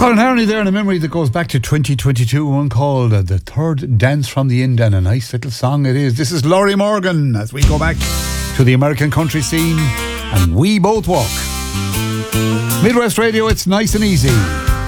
Colin Harney there in a memory that goes back to 2022, one called The Third Dance from the Ind, and a nice little song it is. This is Laurie Morgan as we go back to the American country scene and We Both Walk. Midwest Radio, it's nice and easy.